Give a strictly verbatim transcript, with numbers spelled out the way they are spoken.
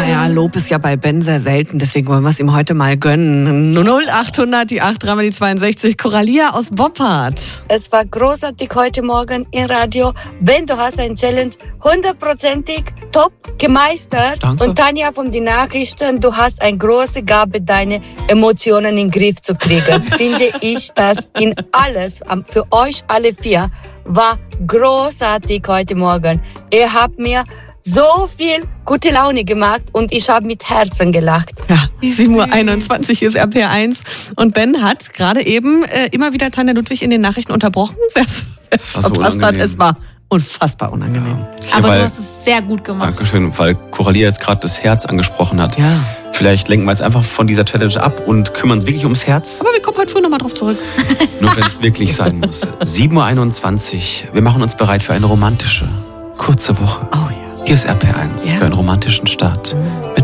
Naja, Lob ist ja bei Ben sehr selten, deswegen wollen wir es ihm heute mal gönnen. null achthundert, die acht, dreimal die zweiundsechzig. Coralia aus Boppard. Es war großartig heute Morgen im Radio. Ben, du hast ein Challenge hundertprozentig top gemeistert. Danke. Und Tanja von den Nachrichten, du hast eine große Gabe, deine Emotionen in den Griff zu kriegen. Finde ich, dass in alles, für euch alle vier, war großartig heute Morgen. Ihr habt mir so viel gute Laune gemacht und ich habe mit Herzen gelacht. Ja, sieben Uhr einundzwanzig ist R P R eins und Ben hat gerade eben äh, immer wieder Tanja Ludwig in den Nachrichten unterbrochen. Wer es war so verpasst hat, unangenehm. es war unfassbar unangenehm. Ja, Aber weil, du hast es sehr gut gemacht. Dankeschön, weil Coralia jetzt gerade das Herz angesprochen hat. Ja. Vielleicht lenken wir jetzt einfach von dieser Challenge ab und kümmern uns wirklich ums Herz. Aber wir kommen heute früh nochmal drauf zurück. Nur wenn es wirklich sein muss. sieben Uhr einundzwanzig. Wir machen uns bereit für eine romantische, kurze Woche. Oh ja. Hier ist R P R eins Ja. für einen romantischen Start. Mit